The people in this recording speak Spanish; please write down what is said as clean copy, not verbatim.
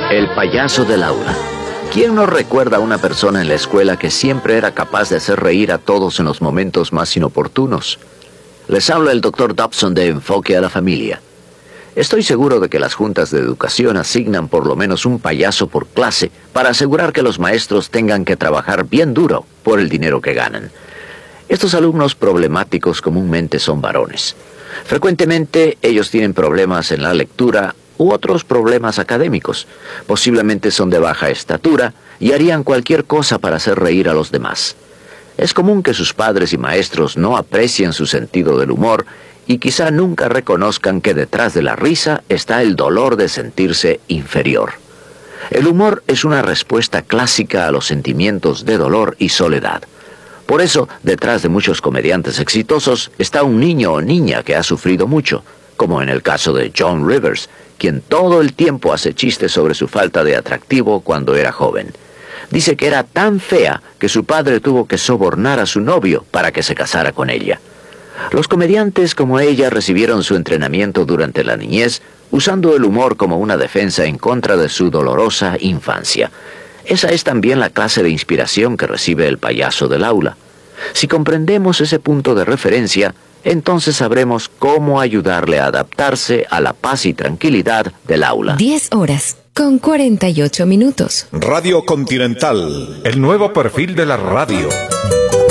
El payaso del aula. ¿Quién no recuerda a una persona en la escuela que siempre era capaz de hacer reír a todos en los momentos más inoportunos? Les habla el Dr. Dobson de Enfoque a la Familia. Estoy seguro de que las juntas de educación asignan por lo menos un payaso por clase para asegurar que los maestros tengan que trabajar bien duro por el dinero que ganan. Estos alumnos problemáticos comúnmente son varones. Frecuentemente ellos tienen problemas en la lectura u otros problemas académicos. Posiblemente son de baja estatura y harían cualquier cosa para hacer reír a los demás. Es común que sus padres y maestros no aprecien su sentido del humor y quizá nunca reconozcan que detrás de la risa está el dolor de sentirse inferior. El humor es una respuesta clásica a los sentimientos de dolor y soledad. Por eso, detrás de muchos comediantes exitosos está un niño o niña que ha sufrido mucho, como en el caso de Joan Rivers, quien todo el tiempo hace chistes sobre su falta de atractivo cuando era joven. Dice que era tan fea que su padre tuvo que sobornar a su novio para que se casara con ella. Los comediantes como ella recibieron su entrenamiento durante la niñez, usando el humor como una defensa en contra de su dolorosa infancia. Esa es también la clase de inspiración que recibe el payaso del aula. Si comprendemos ese punto de referencia, entonces sabremos cómo ayudarle a adaptarse a la paz y tranquilidad del aula. 10:48. Radio Continental, el nuevo perfil de la radio.